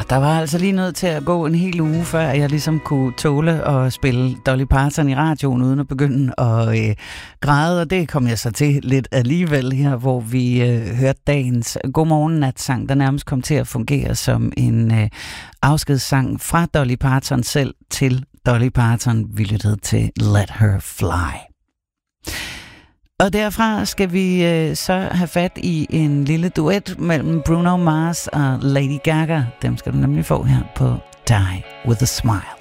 der var altså lige nødt til at gå en hel uge, før jeg ligesom kunne tåle at spille Dolly Parton i radioen, uden at begynde at græde, og det kom jeg så til lidt alligevel her, hvor vi hørte dagens godmorgen-natsang, der nærmest kom til at fungere som en afskedssang fra Dolly Parton selv til Dolly Parton. Vi lyttede til Let Her Fly. Og derfra skal vi så have fat i en lille duet mellem Bruno Mars og Lady Gaga. Dem skal du nemlig få her på Die With A Smile.